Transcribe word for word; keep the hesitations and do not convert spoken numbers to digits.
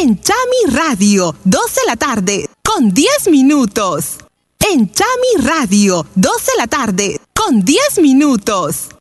En Chami Radio, dos de la tarde, con diez minutos. En Chami Radio, dos de la tarde, con diez minutos.